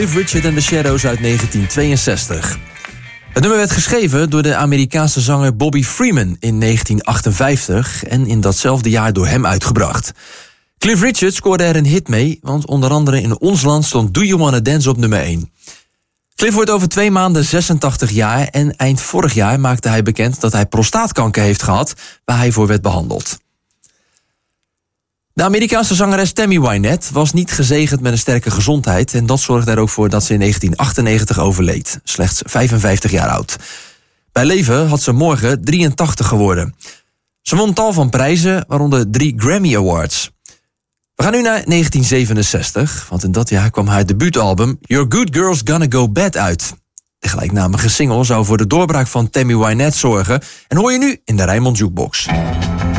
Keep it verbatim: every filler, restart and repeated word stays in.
Cliff Richard and the Shadows uit negentien tweeënzestig. Het nummer werd geschreven door de Amerikaanse zanger Bobby Freeman in negentien achtenvijftig... en in datzelfde jaar door hem uitgebracht. Cliff Richard scoorde er een hit mee, want onder andere in ons land stond Do You Wanna Dance op nummer één. Cliff wordt over twee maanden zesentachtig jaar en eind vorig jaar maakte hij bekend dat hij prostaatkanker heeft gehad, waar hij voor werd behandeld. De Amerikaanse zangeres Tammy Wynette was niet gezegend met een sterke gezondheid en dat zorgde er ook voor dat ze in negentien achtennegentig overleed, slechts vijfenvijftig jaar oud. Bij leven had ze morgen drieëntachtig geworden. Ze won tal van prijzen, waaronder drie Grammy Awards. We gaan nu naar negentien zevenenzestig, want in dat jaar kwam haar debuutalbum Your Good Girl's Gonna Go Bad uit. De gelijknamige single zou voor de doorbraak van Tammy Wynette zorgen en hoor je nu in de Rijnmond Jukebox.